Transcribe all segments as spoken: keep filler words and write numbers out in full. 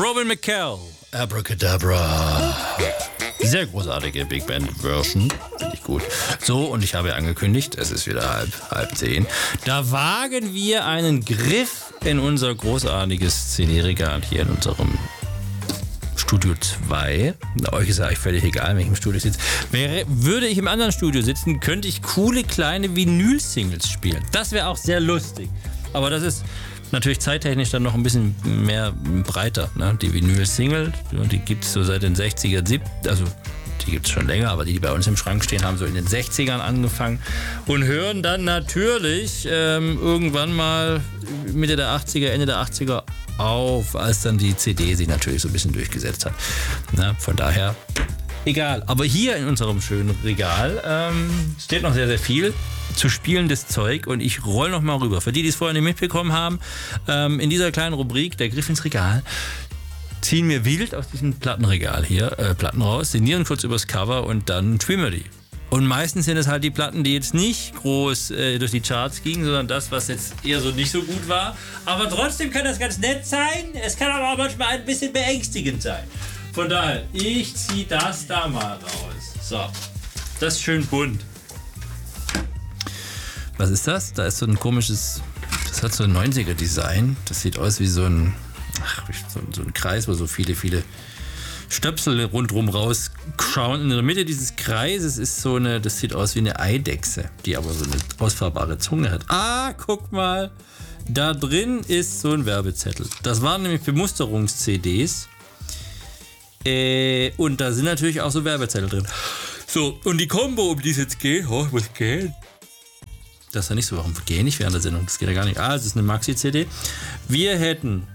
Robin McCall, Abracadabra. Sehr großartige Big Band Version, finde ich gut. So, und ich habe ja angekündigt, es ist wieder halb, halb zehn. Da wagen wir einen Griff in unser großartiges C D-Regal hier in unserem Studio zwei. Euch ist ja eigentlich völlig egal, wenn ich im Studio sitze. Wäre, würde ich im anderen Studio sitzen, könnte ich coole kleine Vinyl-Singles spielen. Das wäre auch sehr lustig. Aber das ist natürlich zeittechnisch dann noch ein bisschen mehr breiter. Ne? Die Vinyl-Single, die gibt es so seit den sechziger, siebziger, also die gibt es schon länger, aber die, die bei uns im Schrank stehen, haben so in den sechzigern angefangen und hören dann natürlich ähm, irgendwann mal Mitte der achtziger, Ende der achtziger auf, als dann die C D sich natürlich so ein bisschen durchgesetzt hat. Na, von daher, egal. Aber hier in unserem schönen Regal ähm, steht noch sehr, sehr viel zu spielendes Zeug und ich roll noch mal rüber. Für die, die es vorher nicht mitbekommen haben, ähm, in dieser kleinen Rubrik, der Griff ins Regal, ziehen wir wild aus diesem Plattenregal hier äh, Platten raus, sinnieren kurz übers Cover und dann spielen wir die. Und meistens sind es halt die Platten, die jetzt nicht groß äh, durch die Charts gingen, sondern das, was jetzt eher so nicht so gut war. Aber trotzdem kann das ganz nett sein. Es kann aber auch manchmal ein bisschen beängstigend sein. Von daher, ich ziehe das da mal raus. So, das ist schön bunt. Was ist das? Da ist so ein komisches, das hat so ein neunziger-Design. Das sieht aus wie so ein, ach, so, so ein Kreis, wo so viele, viele Stöpsel rundherum rausschauen. In der Mitte dieses Kreises ist so eine, das sieht aus wie eine Eidechse, die aber so eine ausfahrbare Zunge hat. Ah, guck mal, da drin ist so ein Werbezettel. Das waren nämlich Bemusterungs-C Ds. Äh, und da sind natürlich auch so Werbezettel drin. So, und die Combo, um die es jetzt geht, oh, muss gehen. Das ist ja nicht so, warum gehe ich nicht während der Sendung? Das geht ja gar nicht. Ah, es ist eine Maxi-C D. Wir hätten,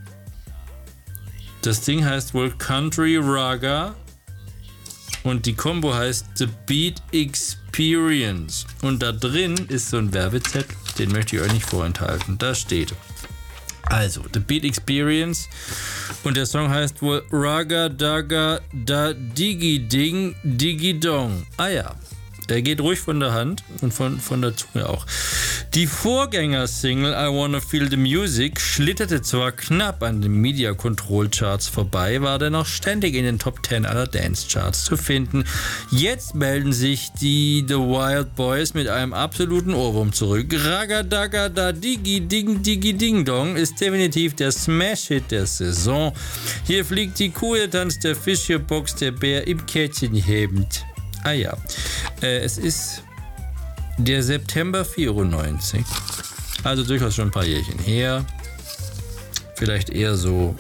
das Ding heißt wohl Country Raga und die Combo heißt The Beat Experience. Und da drin ist so ein Werbezettel, den möchte ich euch nicht vorenthalten. Da steht also The Beat Experience und der Song heißt wohl Raga Daga Da Digi Ding Digi Dong. Ah ja. Der geht ruhig von der Hand und von, von der Zunge auch. Die Vorgängersingle I Wanna Feel the Music schlitterte zwar knapp an den Media Control Charts vorbei, war dennoch ständig in den Top zehn aller Dance Charts zu finden. Jetzt melden sich die The Wild Boys mit einem absoluten Ohrwurm zurück. Ragadaga da Digi Ding Digi Ding Dong ist definitiv der Smash-Hit der Saison. Hier fliegt die Kuh, hier tanzt der Fisch, hier boxt der Bär im Kettchen hebend. Ah ja, äh, es ist der September vierundneunzig, also durchaus schon ein paar Jährchen her, vielleicht eher so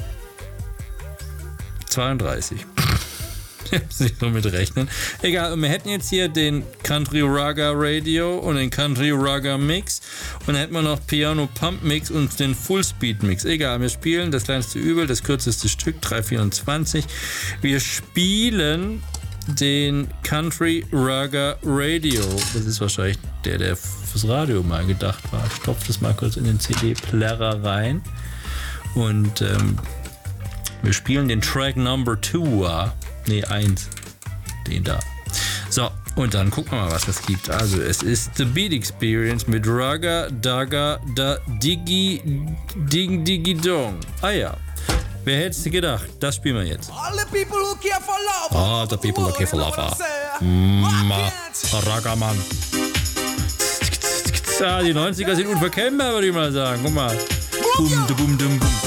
zweiunddreißig. Ich muss nicht so mit rechnen. Egal, und wir hätten jetzt hier den Country Raga Radio und den Country Raga Mix und dann hätten wir noch Piano Pump Mix und den Full Speed Mix. Egal, wir spielen das kleinste Übel, das kürzeste Stück, drei vierundzwanzig. Wir spielen den Country Raga Radio. Das ist wahrscheinlich der, der fürs Radio mal gedacht war. Ich stopfe das mal kurz in den C D-Player rein. Und ähm, wir spielen den Track Number zwei. Ne, eins. Den da. So, und dann gucken wir mal, was das gibt. Also, es ist The Beat Experience mit Raga Daga Da Digi Ding Digi Dong. Ah ja. Wer hätte es gedacht? Das spielen wir jetzt. All the people who care for love. All the people who care for love. Ma, Ragaman. Die neunziger sind unverkennbar, würde ich mal sagen. Guck mal. Bum, bum, bum, bum.